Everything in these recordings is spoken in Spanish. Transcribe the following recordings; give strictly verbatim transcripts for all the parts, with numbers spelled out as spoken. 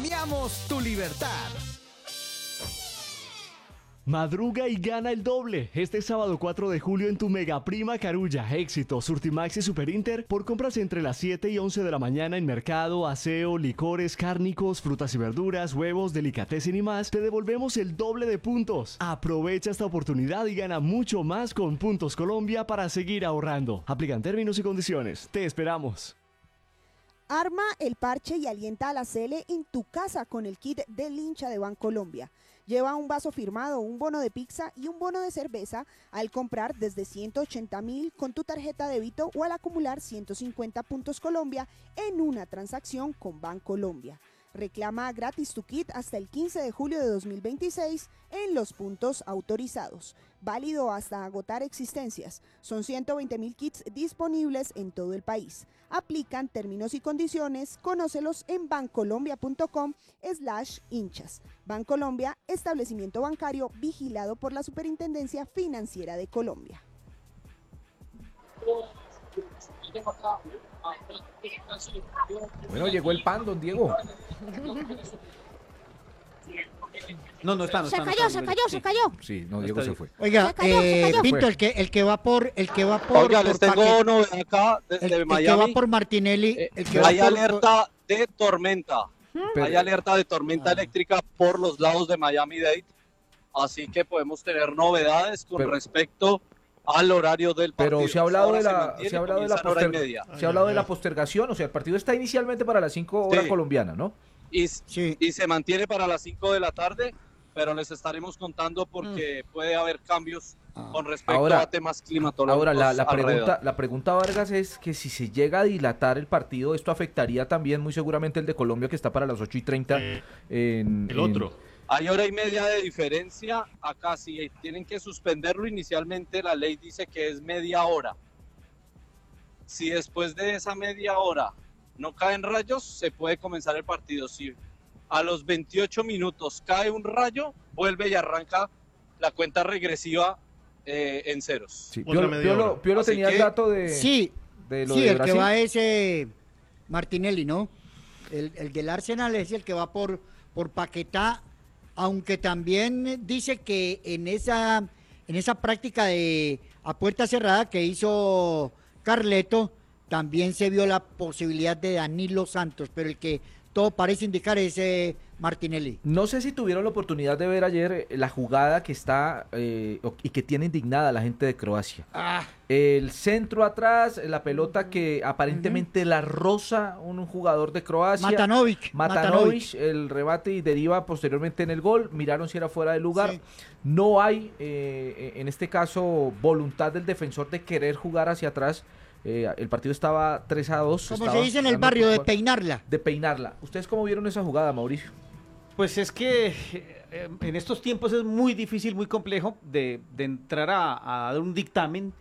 Premiamos tu libertad. Madruga y gana el doble. Este sábado cuatro de julio en tu Mega Prima Carulla, Éxito, Surtimax y Super Inter, por compras entre las siete y once de la mañana en mercado, aseo, licores, cárnicos, frutas y verduras, huevos, delicatessen y más, te devolvemos el doble de puntos. Aprovecha esta oportunidad y gana mucho más con Puntos Colombia para seguir ahorrando. Aplican términos y condiciones. Te esperamos. Arma el parche y alienta a la Cele en tu casa con el kit del hincha de Bancolombia. Lleva un vaso firmado, un bono de pizza y un bono de cerveza al comprar desde ciento ochenta mil con tu tarjeta débito o al acumular ciento cincuenta puntos Colombia en una transacción con Bancolombia. Reclama gratis tu kit hasta el quince de julio de dos mil veintiséis en los puntos autorizados. Válido hasta agotar existencias. Son ciento veinte mil kits disponibles en todo el país. Aplican términos y condiciones. Conócelos en bancolombia.com slash hinchas. Bancolombia, establecimiento bancario vigilado por la Superintendencia Financiera de Colombia. Bueno, llegó el pan, don Diego. No, no está, no se está. cayó, no está, se cayó, sí. se cayó. Sí, no, Diego se fue. Oiga, Se cayó, se eh, cayó. Pinto, el que, el que va por, el que va por, Oiga, por les tengo Paquet- novedad acá desde el, el que Miami. va por Martinelli, Eh, el que va hay por- alerta de tormenta. Pero- Hay alerta de tormenta Ah. eléctrica por los lados de Miami-Dade. Así que podemos tener novedades con Pero- respecto al horario del partido. Pero se ha hablado Ahora de se la, mantiene, se ha hablado de la, comienza en hora y poster- media. se ha hablado de la postergación, o sea, el partido está inicialmente para las cinco horas Sí. colombianas, ¿no? Y, Sí. y se mantiene para las cinco de la tarde, pero les estaremos contando porque puede haber cambios Ah. con respecto Ahora- a temas climatológicos. Ahora, la, la alrededor. pregunta, la pregunta, Vargas, es que si se llega a dilatar el partido, esto afectaría también muy seguramente el de Colombia, que está para las ocho y treinta. Eh, en, El en- otro. Hay hora y media de diferencia. Acá si tienen que suspenderlo inicialmente, la ley dice que es media hora. Si después de esa media hora no caen rayos, se puede comenzar el partido. Si a los veintiocho minutos cae un rayo, vuelve y arranca la cuenta regresiva eh, en ceros. Sí, Otra Piolo, media Piolo- hora. Piolo Así tenía el que- dato de, Sí, de lo sí, de el Brasil. que va es eh, Martinelli, ¿no? El, el del Arsenal es el que va por, por Paquetá, aunque también dice que en esa, en esa práctica de a puerta cerrada que hizo Carleto, también se vio la posibilidad de Danilo Santos, pero el que todo parece indicar es eh, Martinelli. No sé si tuvieron la oportunidad de ver ayer eh, la jugada que está eh, o- y que tiene indignada a la gente de Croacia. Ah, El centro atrás, la pelota que aparentemente la roza un jugador de Croacia. Matanovic. Matanovic, el rebate y deriva posteriormente en el gol. Miraron si era fuera de lugar. Sí. No hay, eh, en este caso, voluntad del defensor de querer jugar hacia atrás. Eh, el partido estaba tres a dos. Como estaba se dice en el ganando barrio, por de cuatro. peinarla. De peinarla. ¿Ustedes cómo vieron esa jugada, Mauricio? Pues es que eh, en estos tiempos es muy difícil, muy complejo de, de entrar a, a dar un dictamen,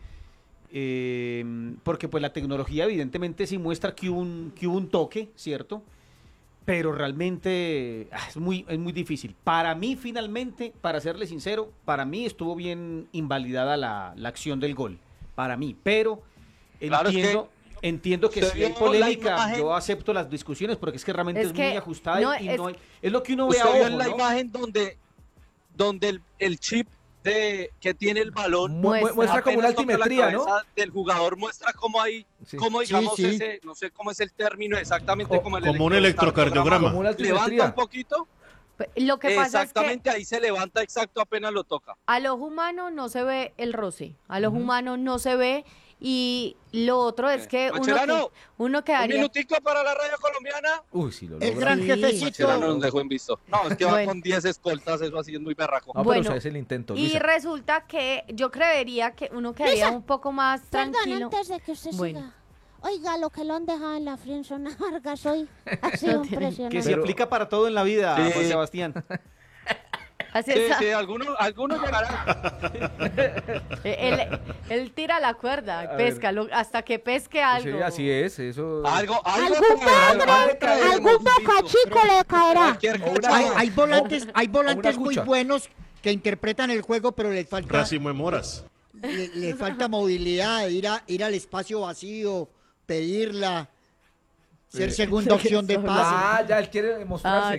eh, porque pues la tecnología evidentemente sí muestra que hubo un, que hubo un toque, ¿cierto? Pero realmente ah, es muy, es muy difícil. Para mí, finalmente, para serle sincero, para mí estuvo bien invalidada la, la acción del gol. Para mí, pero Claro, es que entiendo... Entiendo que usted si hay vio la polémica, imagen- yo acepto las discusiones porque es que realmente Es es, que muy ajustada no, y es- no hay- es lo que uno ve a Usted vio ojo, en la ¿no? imagen donde, donde el, el chip de que tiene el balón Mu- Muestra. muestra como una apenas toca la altimetría, ¿no? cabeza del jugador, muestra cómo hay, Sí. cómo Sí, digamos sí. ese, no sé cómo es el término exactamente, Co- como el como un electrocardiograma. electrocardiograma. Como una Levanta altimetría. un poquito, Lo que pasa es que exactamente ahí se levanta exacto apenas lo toca. al ojo humano no se ve el roce, al ojo Ujú. humano no se ve, y lo otro es que uno, que, Mascherano, uno Un quedaría... minutico para la raya colombiana. Uy, si lo El logra. gran Sí. jefecito. Mascherano nos dejó en visto. No, es que va Bueno. con diez escoltas, eso así es muy berraco. Ah, Bueno, pero o sea, es el intento, Y Luisa. resulta que yo creería que uno quedaría Luisa, un poco más Perdón, tranquilo. antes de que usted Bueno. siga. Oiga, lo que lo han dejado en la friendzone a Vargas hoy ha sido No tiene- impresionante. Que se Pero- aplica para todo en la vida, Sí. Juan Sebastián. Así Sí, es. sí, algunos, algunos llegarán. Él, él tira la cuerda, A pesca, lo- hasta que pesque algo. Sí, así es, eso. Algo, algo Algún traerá, padre, algo traeremos, algún Lupito. boca chico le caerá. Cualquier O una- cosa. Hay, hay volantes, hay volantes una muy cucha. buenos que interpretan el juego, pero les falta, Racimo de Moras. le, le falta movilidad, ir, a, ir al espacio vacío, pedirla, ser segunda opción de pase. Ah, ya él quiere mostrarse. Ah,